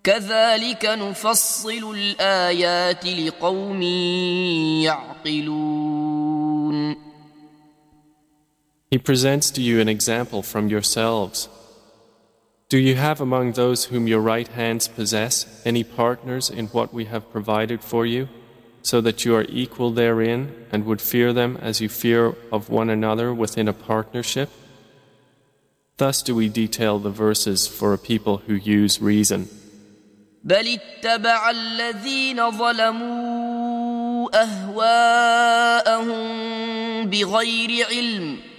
كذلك نفصل الآيات لقوم يعقلون. He presents to you an example from yourselves. Do you have among those whom your right hands possess any partners in what we have provided for you, so that you are equal therein and would fear them as you fear of one another within a partnership? Thus do we detail the verses for a people who use reason. بل اتبع الذين ظلموا أهواءهم بغير علم